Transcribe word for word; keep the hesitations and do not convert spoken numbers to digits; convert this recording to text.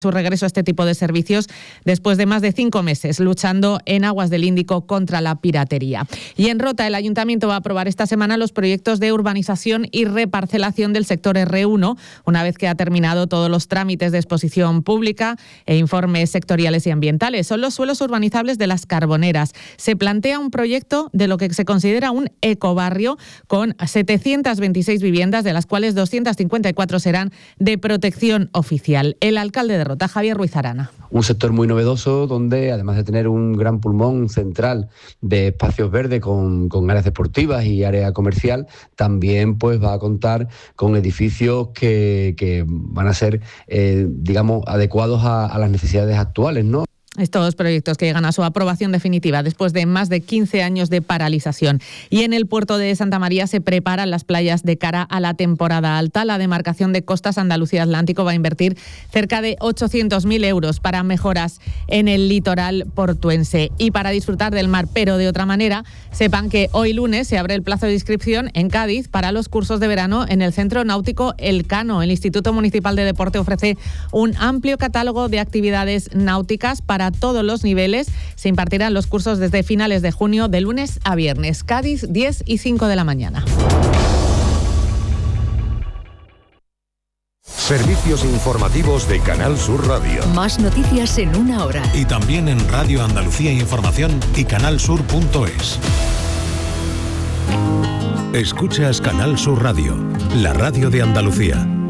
su regreso a este tipo de servicios después de más de cinco meses luchando en aguas del Índico contra la piratería. Y en Rota, el Ayuntamiento va a aprobar esta semana los proyectos de urbanización y reparcelación del sector erre uno, una vez que ha terminado todos los trámites de exposición pública e informes sectoriales y ambientales. Son los suelos urbanizables de Las Carboneras. Se plantea un proyecto de lo que se considera un ecobarrio con setecientas veintiséis viviendas, de las cuales doscientas cincuenta y cuatro serán de protección oficial. El alcalde de Rota, Javier Ruiz Arana. Un sector muy novedoso donde, además de tener un gran pulmón central de espacios verdes con, con áreas deportivas y área comercial, también pues va a contar con edificios que, que van a ser, eh, digamos, adecuados a, a las necesidades actuales, ¿no? Estos proyectos que llegan a su aprobación definitiva después de más de quince años de paralización. Y en el puerto de Santa María se preparan las playas de cara a la temporada alta. La demarcación de Costas Andalucía Atlántico va a invertir cerca de ochocientos mil euros para mejoras en el litoral portuense. Y para disfrutar del mar, pero de otra manera, sepan que hoy lunes se abre el plazo de inscripción en Cádiz para los cursos de verano en el Centro Náutico Elcano. El Instituto Municipal de Deporte ofrece un amplio catálogo de actividades náuticas para Para todos los niveles. Se impartirán los cursos desde finales de junio, de lunes a viernes. Cádiz, diez y cinco de la mañana. Servicios informativos de Canal Sur Radio. Más noticias en una hora. Y también en Radio Andalucía Información y canalsur punto es. Escuchas Canal Sur Radio, la radio de Andalucía.